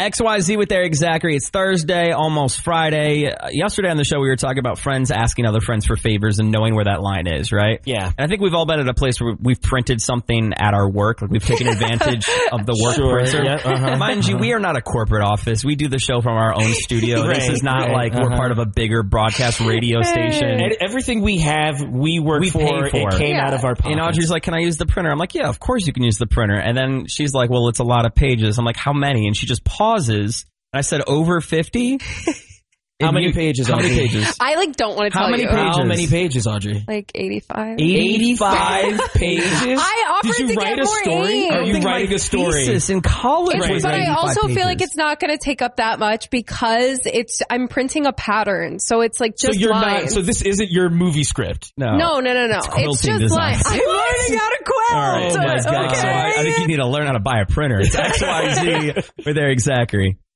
XYZ with Eric Zachary. It's Thursday, almost Friday. Yesterday on the show, we were talking about friends asking other friends for favors and knowing where that line is, right? Yeah. And I think we've all been at a place where we've printed something at our work. Like we've taken advantage of the work printer. Yeah, Mind you, we are not a corporate office. We do the show from our own studio. This is not like we're part of a bigger broadcast radio station. And everything we have, we work for. It came out of our pockets. And Audrey's like, can I use the printer? I'm like, yeah, of course you can use the printer. And then she's like, well, it's a lot of pages. I'm like, how many? And she just pauses. And I said, over 50? How many pages, Audrey? How many pages? I don't want to tell you. How many pages, Audrey? Like 85. 85 pages? I offered Did you to write get a more story? aims. Are you writing a story? Thesis in college was But I 85 also pages. feel like it's not going to take up that much because I'm printing a pattern. So it's like just lines. So this isn't your movie script? No. It's just design. lines. I'm learning how to quilt. Oh my God. Okay. So I think you need to learn how to buy a printer. It's XYZ with Eric Zachary.